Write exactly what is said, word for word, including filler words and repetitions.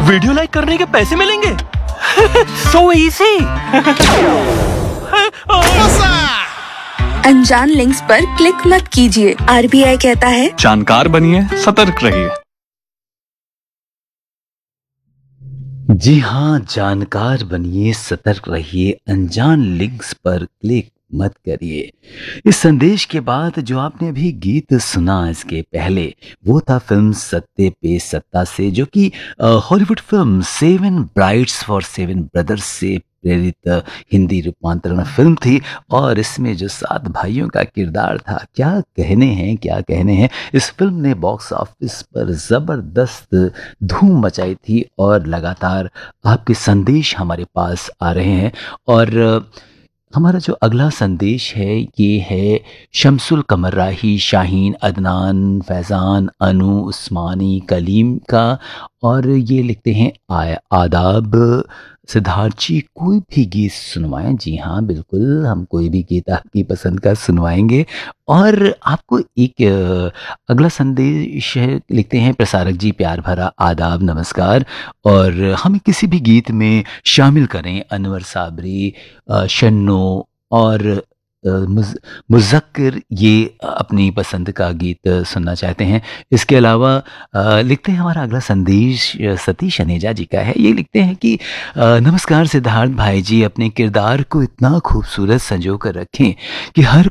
Video like करने के पैसे मिलेंगे। So easy. अनजान लिंक्स पर क्लिक मत कीजिए। आरबीआई कहता है जानकार बनिए, सतर्क रहिए। जी हाँ, जानकार बनिए, सतर्क रहिए, अनजान लिंक्स पर क्लिक मत करिए। इस संदेश के बाद जो आपने अभी गीत सुना इसके पहले, वो था फिल्म सत्ते पे सत्ता से, जो कि Hollywood film seven brides for seven brothers से प्रेरित अ, हिंदी रूपांतरण फिल्म थी। और इसमें जो सात भाइयों का किरदार था, क्या कहने हैं क्या कहने हैं। इस फिल्म ने बॉक्स ऑफिस पर ज़बरदस्त धूम मचाई थी और लगातार आपके संदेश हमारे पास आ रहे हैं। और अ, हमारा जो अगला संदेश है ये है शमसुल कमर राही, शाहीन, अदनान, फैज़ान, अनु, उस्मानी, कलीम का। और ये लिखते हैं आय आदाब सिद्धार्थ जी, कोई भी गीत सुनवाएं। जी हाँ, बिल्कुल, हम कोई भी गीत आपकी पसंद का सुनवाएंगे। और आपको एक अ, अगला संदेश है, लिखते हैं प्रसारक जी, प्यार भरा आदाब, नमस्कार। और हमें किसी भी गीत में शामिल करें। अनवर साबरी, अ, शन्नो और अ, मुज मुज़क्किर, ये अपनी पसंद का गीत सुनना चाहते हैं। इसके अलावा अ, लिखते हैं, हमारा अगला संदेश अ, सतीश अनेजा जी का है। ये लिखते हैं कि अ, नमस्कार सिद्धार्थ भाई जी, अपने किरदार को इतना खूबसूरत संजो कर रखें कि हर